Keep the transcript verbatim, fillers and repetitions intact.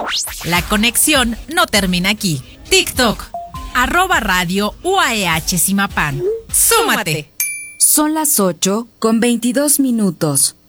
La conexión no termina aquí. TikTok, arroba radio U A E H Zimapán. ¡Súmate! Son las ocho con veintidós minutos.